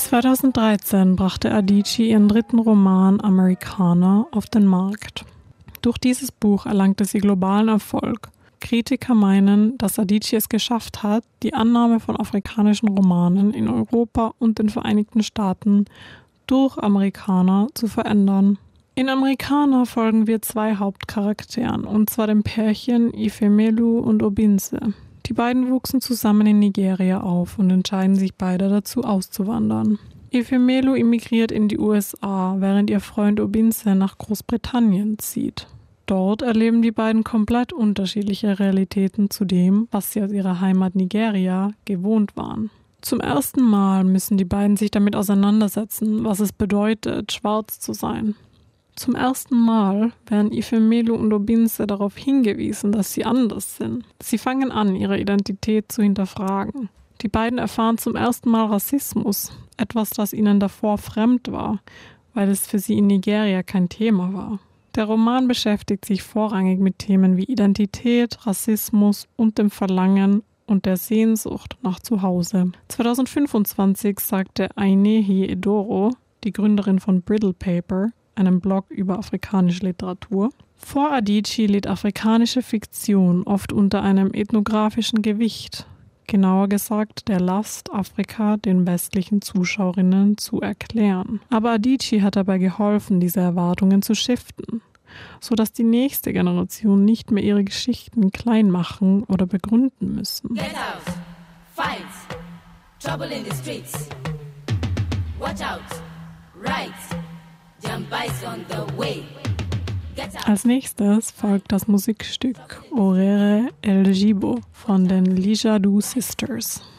2013 brachte Adichie ihren dritten Roman Americana auf den Markt. Durch dieses Buch erlangte sie globalen Erfolg. Kritiker meinen, dass Adichie es geschafft hat, die Annahme von afrikanischen Romanen in Europa und den Vereinigten Staaten durch Americana zu verändern. In Americana folgen wir zwei Hauptcharakteren, und zwar dem Pärchen Ifemelu und Obinze. Die beiden wuchsen zusammen in Nigeria auf und entscheiden sich beide dazu, auszuwandern. Ifemelu emigriert in die USA, während ihr Freund Obinze nach Großbritannien zieht. Dort erleben die beiden komplett unterschiedliche Realitäten zu dem, was sie aus ihrer Heimat Nigeria gewohnt waren. Zum ersten Mal müssen die beiden sich damit auseinandersetzen, was es bedeutet, schwarz zu sein. Zum ersten Mal werden Ifemelu und Obinze darauf hingewiesen, dass sie anders sind. Sie fangen an, ihre Identität zu hinterfragen. Die beiden erfahren zum ersten Mal Rassismus, etwas, das ihnen davor fremd war, weil es für sie in Nigeria kein Thema war. Der Roman beschäftigt sich vorrangig mit Themen wie Identität, Rassismus und dem Verlangen und der Sehnsucht nach Zuhause. 2025 sagte Ainehi Edoro, die Gründerin von Brittle Paper, einem Blog über afrikanische Literatur: Vor Adichie litt afrikanische Fiktion oft unter einem ethnografischen Gewicht, genauer gesagt der Last, Afrika den westlichen Zuschauerinnen zu erklären. Aber Adichie hat dabei geholfen, diese Erwartungen zu shiften, sodass die nächste Generation nicht mehr ihre Geschichten klein machen oder begründen müssen. Get out, fight, trouble in the streets, watch out, right. Als nächstes folgt das Musikstück Orere El Jibo von den Lijadu Sisters.